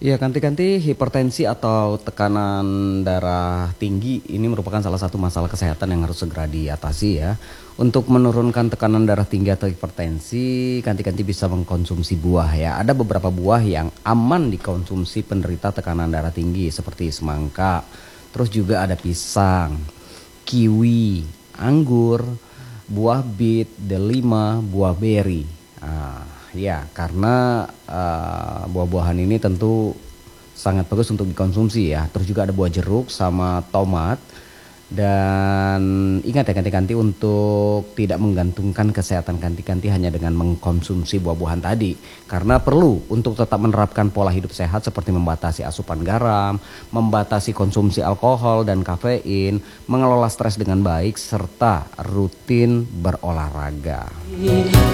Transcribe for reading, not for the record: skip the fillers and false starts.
Ya, kanti-kanti hipertensi atau tekanan darah tinggi ini merupakan salah satu masalah kesehatan yang harus segera diatasi ya. Untuk menurunkan tekanan darah tinggi atau hipertensi, kanti-kanti bisa mengkonsumsi buah ya. Ada beberapa buah yang aman dikonsumsi penderita tekanan darah tinggi seperti semangka, terus juga ada pisang, kiwi, anggur, buah bit, delima, buah beri. Ya, karena buah-buahan ini tentu sangat bagus untuk dikonsumsi ya. Terus juga ada buah jeruk sama tomat. Dan ingat ya kanti-kanti untuk tidak menggantungkan kesehatan kanti-kanti hanya dengan mengkonsumsi buah-buahan tadi. Karena perlu untuk tetap menerapkan pola hidup sehat seperti membatasi asupan garam, membatasi konsumsi alkohol dan kafein, mengelola stres dengan baik, serta rutin berolahraga.